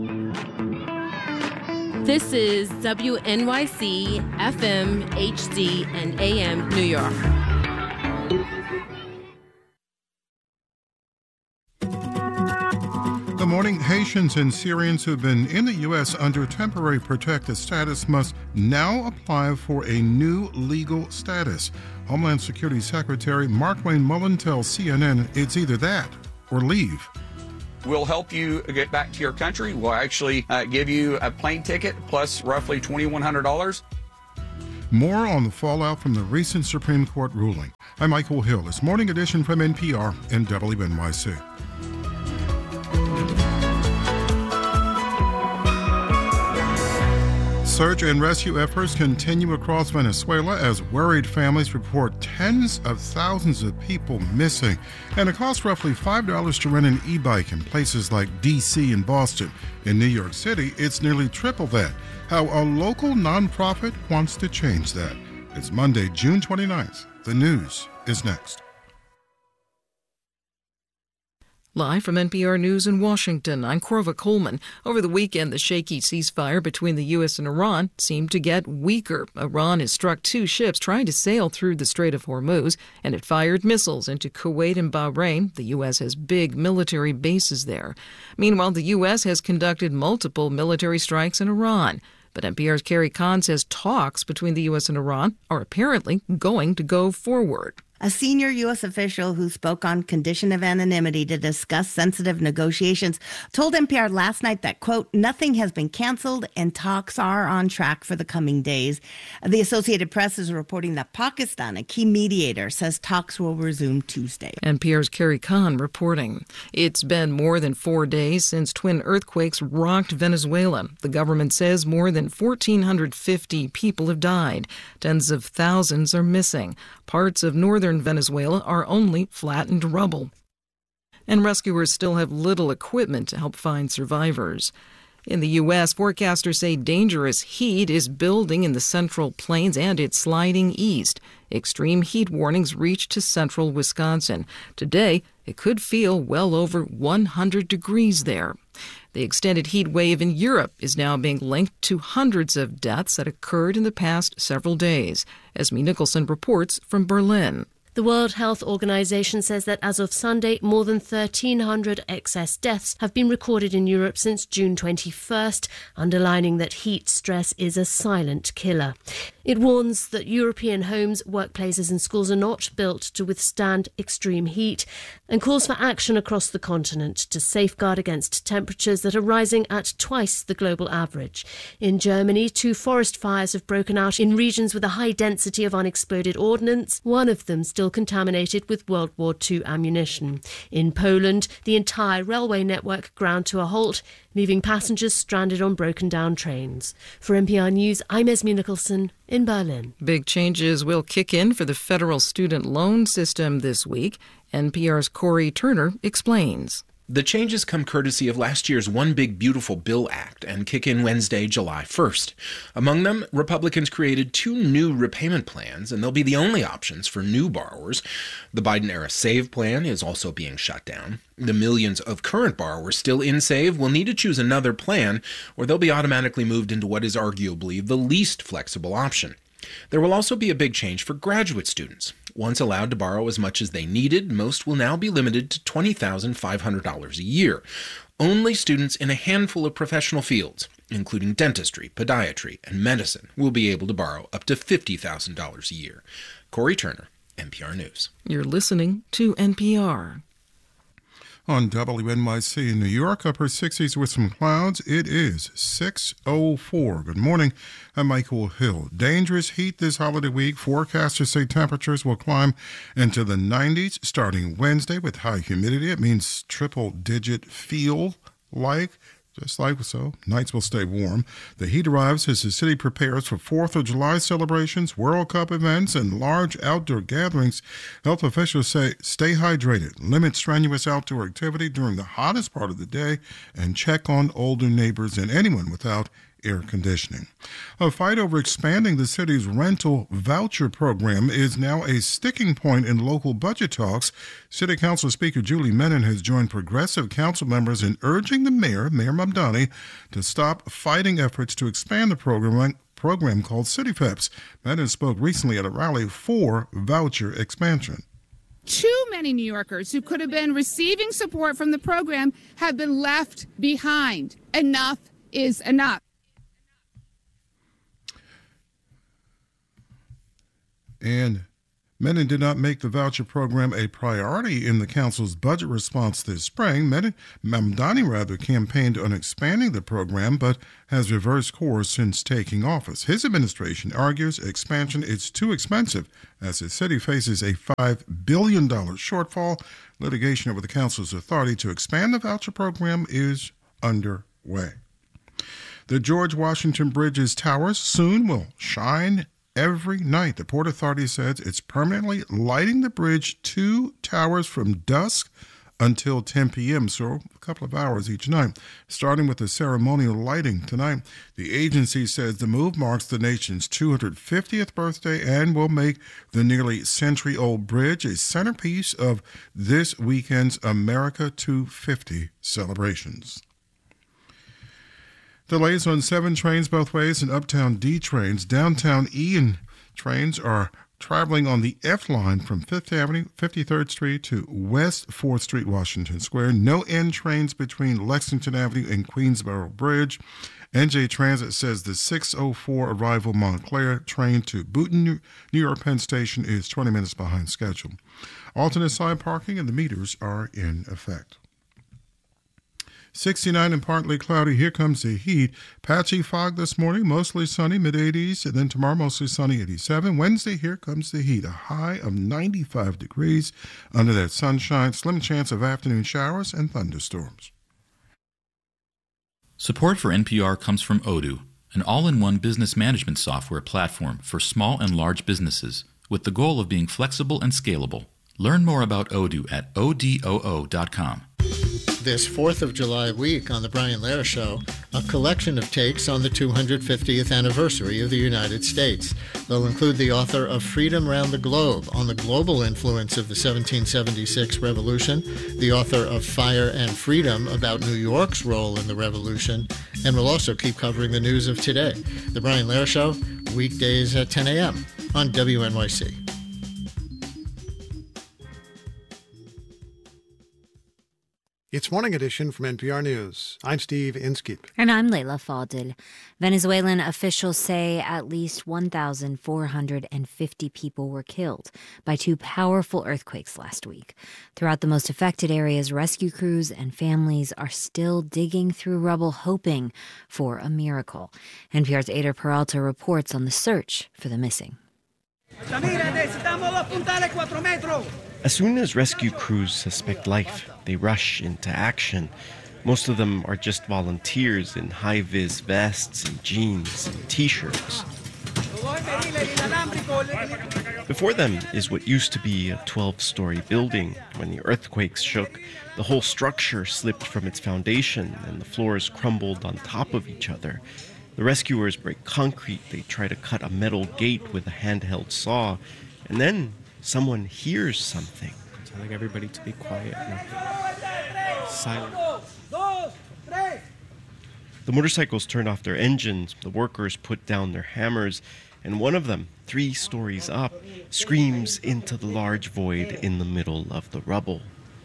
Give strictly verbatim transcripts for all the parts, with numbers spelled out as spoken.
This is W N Y C, F M, H D, and A M New York. Good morning. Haitians and Syrians who have been in the U S under temporary protected status must now apply for a new legal status. Homeland Security Secretary Markwayne Mullin tells C N N it's either that or leave. We'll help you get back to your country. We'll actually uh, give you a plane ticket plus roughly two thousand one hundred dollars. More on the fallout from the recent Supreme Court ruling. I'm Michael Hill. This Morning Edition from N P R and W N Y C. Search and rescue efforts continue across Venezuela as worried families report tens of thousands of people missing. And it costs roughly five dollars to rent an e-bike in places like D C and Boston. In New York City, it's nearly triple that. How a local nonprofit wants to change that. It's Monday, June twenty-ninth. The news is next. Live from N P R News in Washington, I'm Corva Coleman. Over the weekend, the shaky ceasefire between the U S and Iran seemed to get weaker. Iran has struck two ships trying to sail through the Strait of Hormuz, and it fired missiles into Kuwait and Bahrain. The U S has big military bases there. Meanwhile, the U S has conducted multiple military strikes in Iran. But N P R's Carrie Kahn says talks between the U S and Iran are apparently going to go forward. A senior U S official who spoke on condition of anonymity to discuss sensitive negotiations told N P R last night that, quote, nothing has been canceled and talks are on track for the coming days. The Associated Press is reporting that Pakistan, a key mediator, says talks will resume Tuesday. N P R's Carrie Kahn reporting. It's been more than four days since twin earthquakes rocked Venezuela. The government says more than one thousand four hundred fifty people have died. Tens of thousands are missing. Parts of northern Venezuela are only flattened rubble. And rescuers still have little equipment to help find survivors. In the U S, forecasters say dangerous heat is building in the Central Plains and it's sliding east. Extreme heat warnings reach to central Wisconsin. Today, it could feel well over one hundred degrees there. The extended heat wave in Europe is now being linked to hundreds of deaths that occurred in the past several days. Esme Nicholson reports from Berlin. The World Health Organization says that as of Sunday, more than thirteen hundred excess deaths have been recorded in Europe since June twenty-first, underlining that heat stress is a silent killer. It warns that European homes, workplaces and schools are not built to withstand extreme heat and calls for action across the continent to safeguard against temperatures that are rising at twice the global average. In Germany, two forest fires have broken out in regions with a high density of unexploded ordnance, one of them still contaminated with World War Two ammunition. In Poland, the entire railway network ground to a halt, leaving passengers stranded on broken-down trains. For N P R News, I'm Esme Nicholson in Berlin. Big changes will kick in for the federal student loan system this week. N P R's Corey Turner explains. The changes come courtesy of last year's One Big Beautiful Bill Act and kick in Wednesday, July first. Among them, Republicans created two new repayment plans, and they'll be the only options for new borrowers. The Biden-era SAVE plan is also being shut down. The millions of current borrowers still in SAVE will need to choose another plan, or they'll be automatically moved into what is arguably the least flexible option. There will also be a big change for graduate students. Once allowed to borrow as much as they needed, most will now be limited to twenty thousand five hundred dollars a year. Only students in a handful of professional fields, including dentistry, podiatry, and medicine, will be able to borrow up to fifty thousand dollars a year. Corey Turner, N P R News. You're listening to N P R. On W N Y C in New York, upper sixties with some clouds. It is six oh four. Good morning. I'm Michael Hill. Dangerous heat this holiday week. Forecasters say temperatures will climb into the nineties starting Wednesday with high humidity. It means triple-digit feel-like. Just like so, nights will stay warm. The heat arrives as the city prepares for fourth of July celebrations, World Cup events, and large outdoor gatherings. Health officials say stay hydrated, limit strenuous outdoor activity during the hottest part of the day, and check on older neighbors and anyone without air conditioning. A fight over expanding the city's rental voucher program is now a sticking point in local budget talks. City Council Speaker Julie Menin has joined progressive council members in urging the mayor, Mayor Mamdani, to stop fighting efforts to expand the program program called City Peps. Menin spoke recently at a rally for voucher expansion. Too many New Yorkers who could have been receiving support from the program have been left behind. Enough is enough. And Menin did not make the voucher program a priority in the council's budget response this spring. Menin, Mamdani rather campaigned on expanding the program, but has reversed course since taking office. His administration argues expansion is too expensive as the city faces a five billion dollars shortfall. Litigation over the council's authority to expand the voucher program is underway. The George Washington Bridge's towers soon will shine every night. The Port Authority says it's permanently lighting the bridge two towers from dusk until ten p.m., so a couple of hours each night, starting with the ceremonial lighting tonight. The agency says the move marks the nation's two hundred fiftieth birthday and will make the nearly century-old bridge a centerpiece of this weekend's America two fifty celebrations. Delays on seven trains both ways and Uptown D trains. Downtown E and trains are traveling on the F line from Fifth Avenue, fifty-third Street to West fourth Street, Washington Square. No N trains between Lexington Avenue and Queensboro Bridge. N J Transit says the six oh four arrival Montclair train to Boonton, New York Penn Station is twenty minutes behind schedule. Alternate side parking and the meters are in effect. sixty-nine and partly cloudy. Here comes the heat. Patchy fog this morning, mostly sunny, mid eighties, and then tomorrow mostly sunny, eighty-seven. Wednesday, here comes the heat. A high of ninety-five degrees. Under that sunshine, slim chance of afternoon showers and thunderstorms. Support for N P R comes from Odoo, an all-in-one business management software platform for small and large businesses with the goal of being flexible and scalable. Learn more about Odoo at O D O O dot com. This fourth of July week on The Brian Lehrer Show, a collection of takes on the two hundred fiftieth anniversary of the United States. They'll include the author of Freedom Round the Globe on the global influence of the seventeen seventy-six revolution, the author of Fire and Freedom about New York's role in the revolution, and we'll also keep covering the news of today. The Brian Lehrer Show, weekdays at ten a.m. on W N Y C. It's Morning Edition from N P R News. I'm Steve Inskeep. And I'm Leila Fadil. Venezuelan officials say at least one thousand four hundred fifty people were killed by two powerful earthquakes last week. Throughout the most affected areas, rescue crews and families are still digging through rubble, hoping for a miracle. N P R's Ada Peralta reports on the search for the missing. As soon as rescue crews suspect life, they rush into action. Most of them are just volunteers in high-vis vests and jeans and T-shirts. Before them is what used to be a twelve-story building. When the earthquakes shook, the whole structure slipped from its foundation and the floors crumbled on top of each other. The rescuers break concrete, they try to cut a metal gate with a handheld saw, and then someone hears something. Telling everybody to be quiet now. Silent. The motorcycles turn off their engines, the workers put down their hammers, and one of them, three stories up, screams into the large void in the middle of the rubble.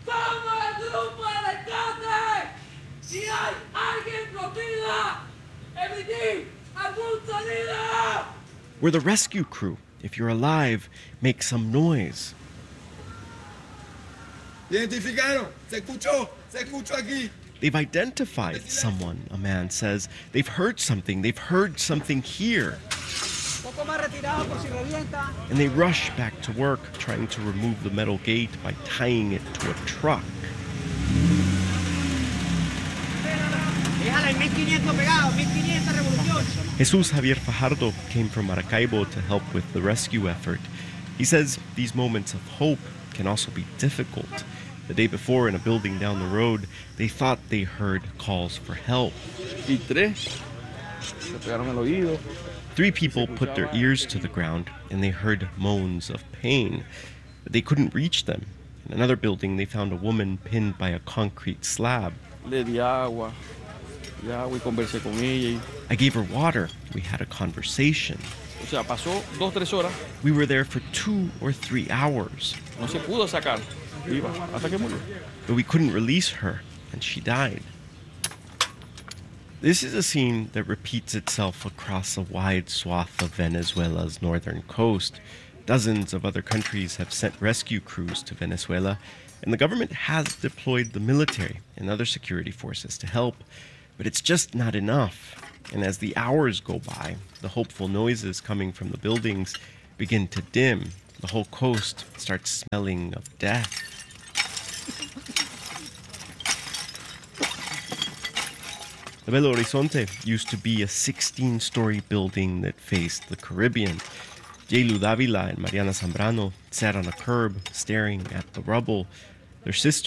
We're the rescue crew. If you're alive, make some noise. They've identified someone, a man says. They've heard something. They've heard something here. And they rush back to work, trying to remove the metal gate by tying it to a truck. Jesus Javier Fajardo came from Maracaibo to help with the rescue effort. He says these moments of hope can also be difficult. The day before, in a building down the road, they thought they heard calls for help. Three people put their ears to the ground and they heard moans of pain, but they couldn't reach them. In another building, they found a woman pinned by a concrete slab. I gave her water. We had a conversation. We were there for two or three hours. But we couldn't release her, and she died. This is a scene that repeats itself across a wide swath of Venezuela's northern coast. Dozens of other countries have sent rescue crews to Venezuela, and the government has deployed the military and other security forces to help. But it's just not enough. And as the hours go by, the hopeful noises coming from the buildings begin to dim. The whole coast starts smelling of death. The Belo Horizonte used to be a sixteen-story building that faced the Caribbean. Yelu Davila and Mariana Zambrano sat on a curb, staring at the rubble. Their sister